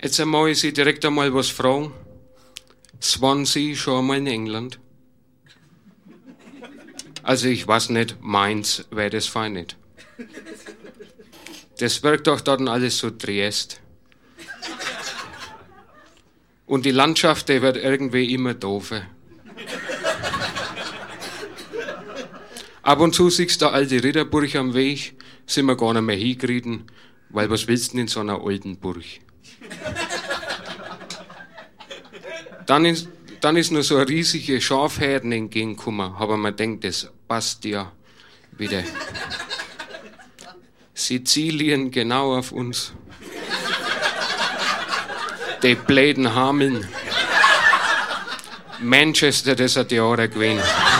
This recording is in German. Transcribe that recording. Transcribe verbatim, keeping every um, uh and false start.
Jetzt einmal ich Sie direkt einmal was fragen. Waren Sie schon einmal in England? Also ich weiß nicht, meins wäre das fein nicht. Das wirkt doch dann alles so Triest. Und die Landschaft, die wird irgendwie immer doofer. Ab und zu siehst du eine alte Ritterburg am Weg, sind wir gar nicht mehr hingerieten, weil was willst du denn in so einer alten Burg? Dann ist, dann ist nur so eine riesige Schafherden entgegengekommen, aber man denkt, das passt ja wieder. Sizilien genau auf uns. Die bläden Hameln. Manchester, das hat Jahre gewesen.